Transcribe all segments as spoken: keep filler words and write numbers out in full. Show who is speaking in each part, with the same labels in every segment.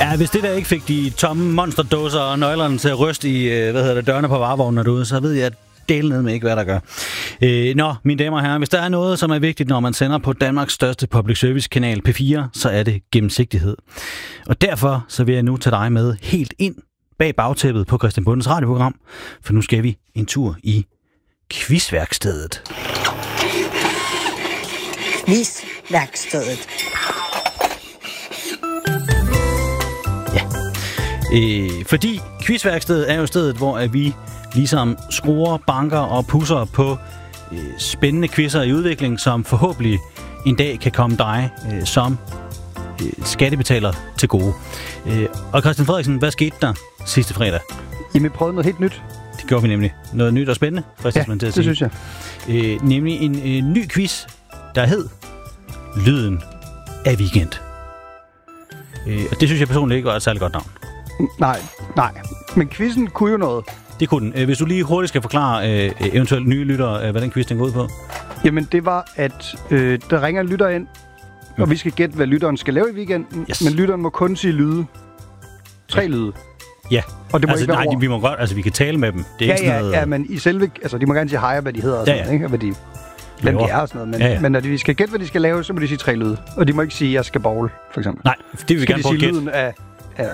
Speaker 1: Ja, hvis det der ikke fik de tomme monsterdåser og nøglerne til at ryste i, hvad hedder det, dørene på varevognen derude, så ved jeg, at dele ned med ikke, hvad der gør. Øh, nå, mine damer og herrer, hvis der er noget, som er vigtigt, når man sender på Danmarks største public service kanal P fire, så er det gennemsigtighed. Og derfor så vil jeg nu tage dig med helt ind bag bagtæppet på Christian Bondes radioprogram, for nu skal vi en tur i quizværkstedet.
Speaker 2: Quizværkstedet.
Speaker 1: Ja, øh, fordi quizværkstedet er jo stedet, hvor vi ligesom skruer, banker og pusser på øh, spændende quizzer i udvikling, som forhåbentlig en dag kan komme dig øh, som øh, skattebetaler til gode. Øh, og Christian Frederiksen, hvad skete der sidste fredag?
Speaker 3: Jamen, vi prøvede noget helt nyt.
Speaker 1: Det gjorde vi nemlig. Noget nyt og spændende, fristes
Speaker 3: ja,
Speaker 1: man til at
Speaker 3: det
Speaker 1: sige.
Speaker 3: synes jeg.
Speaker 1: Øh, nemlig en øh, ny quiz, der hed Lyden af Weekend. Øh, og det synes jeg personligt ikke var et særligt godt navn.
Speaker 3: Nej, nej. Men quizzen kunne jo noget.
Speaker 1: Det kunne den. Hvis du lige hurtigt skal forklare øh, eventuelt nye lyttere, øh, hvad den quiz den går ud på.
Speaker 3: Jamen, det var, at øh, der ringer en lytter ind, mm. og vi skal gætte, hvad lytteren skal lave i weekenden.
Speaker 1: Yes.
Speaker 3: Men lytteren må kun sige lyde. Tre ja. lyde.
Speaker 1: Ja.
Speaker 3: Og det må
Speaker 1: altså,
Speaker 3: ikke være
Speaker 1: nej,
Speaker 3: ord.
Speaker 1: vi må godt, altså vi kan tale med dem. Det er
Speaker 3: ja,
Speaker 1: ikke
Speaker 3: ja,
Speaker 1: sådan noget...
Speaker 3: ja, men i selve, altså de må gerne sige hej, hvad de hedder og sådan
Speaker 1: ja, ja.
Speaker 3: noget, ikke? Og hvad de, hvem de er og sådan noget. Men,
Speaker 1: ja, ja.
Speaker 3: men når de, vi skal gætte, hvad de skal lave, så må de sige tre lyde. Og de må ikke sige, jeg skal bowl, for eksempel.
Speaker 1: Nej, det vil vi gerne prøve at gætte.
Speaker 3: Lyden af, af...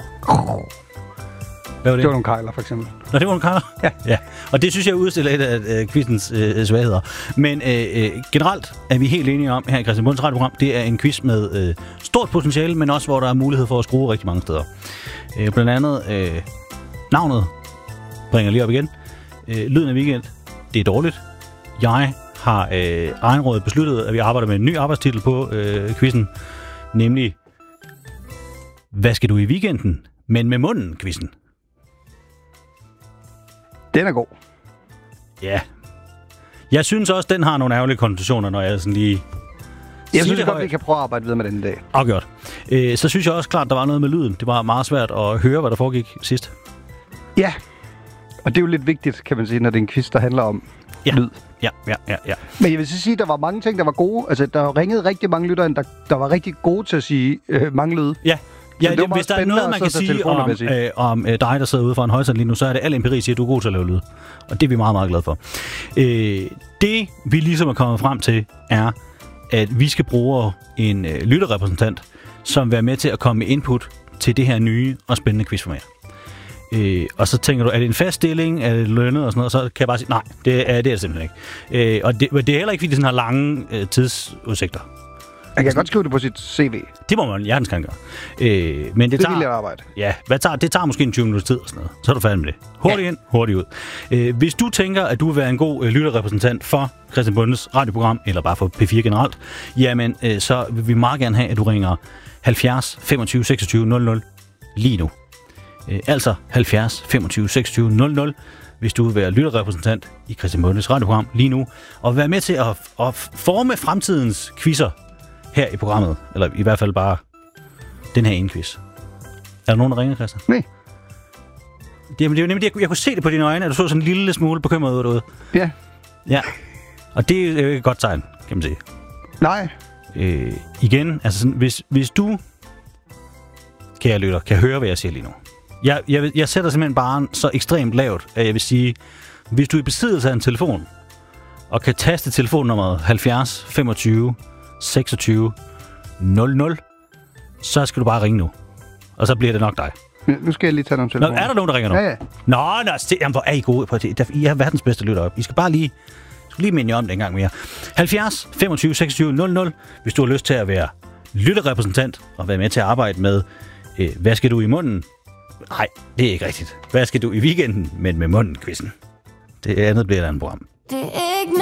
Speaker 1: Hvad var det?
Speaker 3: Det var nogle kejler, for eksempel.
Speaker 1: Nå, det var nogle kejler?
Speaker 3: Ja.
Speaker 1: ja. Og det synes jeg udstiller et af øh, quizens øh, svagheder. Men øh, øh, generelt er vi helt enige om her i Christian Bondes radioprogram, det er en quiz med øh, stort potentiale, men også hvor der er mulighed for at skrue rigtig mange steder. Øh, blandt andet øh, navnet bringer lige op igen. Øh, Lyden af Weekend, det er dårligt. Jeg har øh, egenrådet besluttet, at vi arbejder med en ny arbejdstitel på øh, quizzen, nemlig Hvad skal du i weekenden? Men med munden, quizzen.
Speaker 3: Den er god.
Speaker 1: Ja. Jeg synes også, den har nogle ærgerlige konnotationer, når jeg sådan lige...
Speaker 3: Jeg synes godt, vi kan prøve at arbejde videre med den i dag.
Speaker 1: Afgjort. Øh, så synes jeg også klart, der var noget med lyden. Det var meget svært at høre, hvad der foregik sidst.
Speaker 3: Ja. Og det er jo lidt vigtigt, kan man sige, når det er en quiz, der handler om
Speaker 1: ja.
Speaker 3: lyd.
Speaker 1: Ja, ja, ja, ja.
Speaker 3: Men jeg vil så sige, at der var mange ting, der var gode. Altså, der ringede rigtig mange lyttere, der, der var rigtig gode til at sige øh, mange lyde.
Speaker 1: Ja. Ja, det,
Speaker 3: det
Speaker 1: hvis der er noget, man kan sige om, sige. Øh, om øh, dig, der sidder ude for en højtaler lige nu, så er det al empiri siger, at du er god til at lave lyd. Og det er vi meget, meget glade for. Øh, det, vi ligesom er kommet frem til, er, at vi skal bruge en øh, lytterrepræsentant, som vil være med til at komme med input til det her nye og spændende quizformat. Øh, og så tænker du, er det en fast stilling, er det lønnet og sådan noget, så kan jeg bare sige, nej, det er det, er det simpelthen ikke. Øh, og det, det er heller ikke, fordi det sådan har lange øh, tidsudsigter.
Speaker 3: Jeg kan godt skrive det på sit C V.
Speaker 1: Det må man hjertens kan gøre. Øh, men det,
Speaker 3: det
Speaker 1: tager,
Speaker 3: vil jeg arbejde.
Speaker 1: Ja, hvad tager, det tager måske en tyve minutter tid og sådan noget. Så er du færdig med det. Hurtigt ja. ind, hurtigt ud. Øh, hvis du tænker, at du vil være en god øh, lytterrepræsentant for Christian Bondes radioprogram, eller bare for P fire generelt, jamen øh, så vil vi meget gerne have, at du ringer halvfjerds femogtyve seksogtyve nul nul lige nu. Øh, altså halvfjerds femogtyve seksogtyve nul nul, hvis du vil være lytterrepræsentant i Christian Bondes radioprogram lige nu, og være med til at, at forme fremtidens quizzer her i programmet, eller i hvert fald bare den her ene quiz. Er der nogen, der ringer, Christian?
Speaker 3: Nej.
Speaker 1: Det, det er jo nemlig, jeg, jeg kunne se det på dine øjne, at du så sådan en lille smule bekymret ud derude.
Speaker 3: Ja.
Speaker 1: Ja. Og det er jo et godt tegn, kan man sige.
Speaker 3: Nej.
Speaker 1: Øh, igen, altså sådan, hvis, hvis du, kære lytter, kan høre, hvad jeg siger lige nu. Jeg, jeg, jeg sætter simpelthen bare så ekstremt lavt, at jeg vil sige, hvis du er i besiddelse af en telefon, og kan taste telefonnummeret halvfjerds femogtyve seksogtyve nul nul, så skal du bare ringe nu. Og så bliver det nok dig.
Speaker 3: Ja, nu skal jeg lige tage nogle telefoner.
Speaker 1: Nå, er der nogen, der ringer nu?
Speaker 3: Ja, ja.
Speaker 1: Nå, nå, se, jamen, hvor er I gode på det. I er verdens bedste lytter op. I skal bare lige, skal lige minde jer om det en gang mere. halvfjerds femogtyve seksogtyve nul nul, hvis du har lyst til at være lytterrepræsentant og være med til at arbejde med, øh, hvad skal du i munden? Nej, det er ikke rigtigt. Hvad skal du i weekenden, men med munden, quizzen? Det andet bliver et andet program.
Speaker 4: Det er ikke